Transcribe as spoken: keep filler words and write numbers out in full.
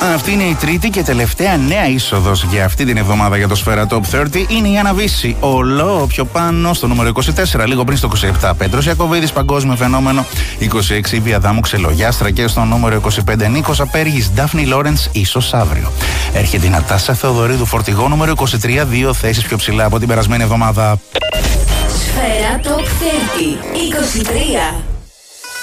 Αυτή είναι η τρίτη και τελευταία νέα είσοδος για αυτή την εβδομάδα για το Σφαίρα Top τριάντα. Είναι η Άννα Βύση. Ολό πιο πάνω στο νούμερο είκοσι τέσσερα, λίγο πριν στο είκοσι επτά. Πέτρος Ιακωβίδης, παγκόσμιο φαινόμενο. είκοσι έξι, Βία Δάμου, Ξελογιάστρα. Και στο νούμερο είκοσι πέντε, Νίκος Απέργης, Ντάφνη Λόρενς, ίσως αύριο. Έρχεται η Νατάσα Θεοδωρίδου, Φορτηγό, νούμερο είκοσι τρία, δύο θέσεις πιο ψηλά από την περασμένη εβδομάδα. Σφαίρα Top τριάντα, είκοσι τρία.